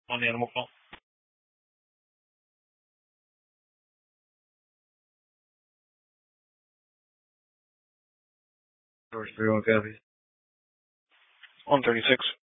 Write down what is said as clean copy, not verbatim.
on the animal call. George 31 copies. 136.